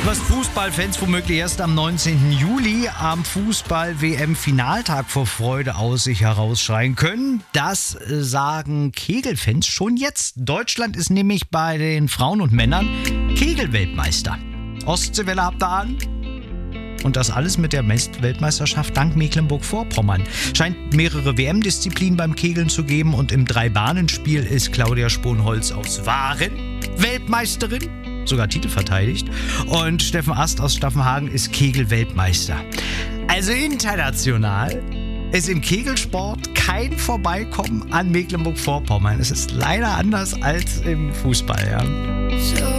Was Fußballfans womöglich erst am 19. Juli am Fußball-WM-Finaltag vor Freude aus sich herausschreien können, das sagen Kegelfans schon jetzt. Deutschland ist nämlich bei den Frauen und Männern Kegelweltmeister. Ostseewelle habt ihr an? Und das alles mit der Weltmeisterschaft dank Mecklenburg-Vorpommern. Scheint mehrere WM-Disziplinen beim Kegeln zu geben und im Drei-Bahnen-Spiel ist Claudia Sponholz aus Waren Weltmeisterin, sogar Titel verteidigt. Und Steffen Ast aus Staffenhagen ist Kegel-Weltmeister. Also international ist im Kegelsport kein Vorbeikommen an Mecklenburg-Vorpommern. Es ist leider anders als im Fußball, ja.